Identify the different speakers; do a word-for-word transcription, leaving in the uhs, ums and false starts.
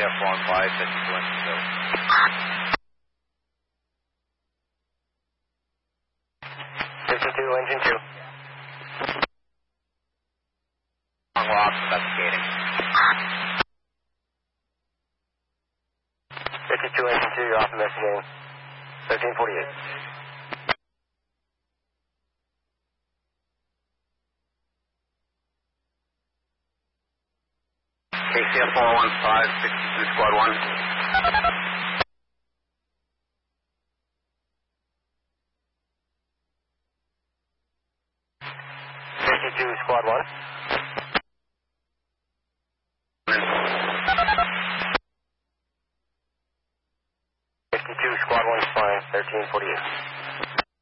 Speaker 1: F one five, fifty-two engine two.
Speaker 2: fifty-two engine two.
Speaker 1: Long walk, investigating.
Speaker 2: fifty-two engine two, you're off investigating. thirteen forty-eight.
Speaker 1: K C F four one five, sixty-two squad one.
Speaker 2: fifty-two squad one. fifty-two squad one is fine, thirteen forty-eight.